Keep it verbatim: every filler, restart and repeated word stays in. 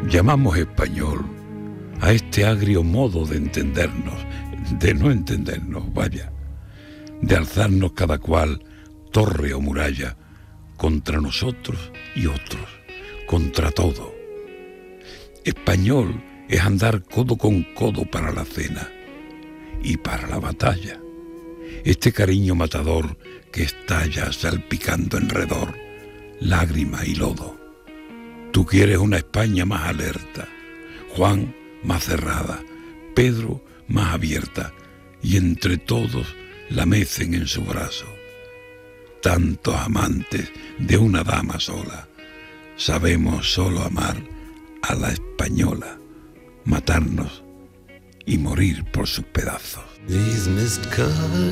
Llamamos español a este agrio modo de entendernos, de no entendernos, vaya, de alzarnos cada cual torre o muralla contra nosotros y otros, contra todo. Español es andar codo con codo para la cena y para la batalla. Este cariño matador que estalla salpicando enredor, lágrima y lodo. Tú quieres una España más alerta, Juan más cerrada, Pedro más abierta, y entre todos la mecen en su brazo. Tantos amantes de una dama sola, sabemos solo amar a la española, matarnos y morir por sus pedazos. These mist-covered